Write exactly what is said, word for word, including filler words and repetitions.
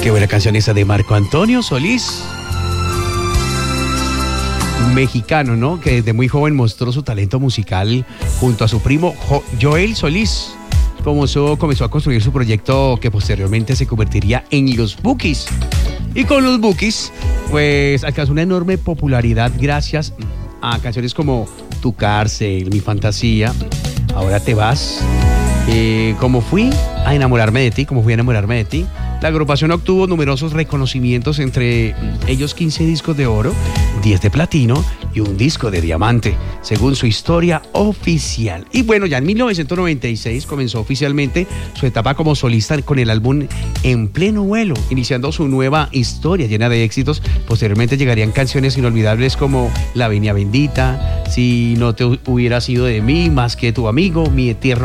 Qué buena canción esa de Marco Antonio Solís. Mexicano, ¿no? Que desde muy joven mostró su talento musical junto a su primo jo- Joel Solís. Comenzó, comenzó a construir su proyecto que posteriormente se convertiría en Los Bukis. Y con Los Bukis, pues alcanzó una enorme popularidad gracias a canciones como Tu Cárcel, Mi Fantasía, Ahora Te Vas, eh, Como Fui a Enamorarme de Ti, Como Fui a Enamorarme de Ti. La agrupación obtuvo numerosos reconocimientos, entre ellos quince discos de oro, diez de platino y un disco de diamante, según su historia oficial. Y bueno, ya en mil novecientos noventa y seis comenzó oficialmente su etapa como solista con el álbum En Pleno Vuelo, iniciando su nueva historia llena de éxitos. Posteriormente llegarían canciones inolvidables como La Venia Bendita, Si no te hubiera sido de mí, Más que tu amigo, Mi Eterno